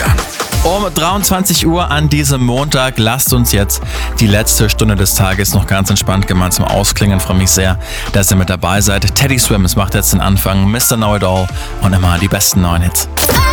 Florian. Um 23 Uhr an diesem Montag, lasst uns jetzt die letzte Stunde des Tages noch ganz entspannt gemeinsam ausklingen. Freue mich sehr, dass ihr mit dabei seid. Teddy Swims macht jetzt den Anfang, Mr. Know It All und immer die besten neuen Hits.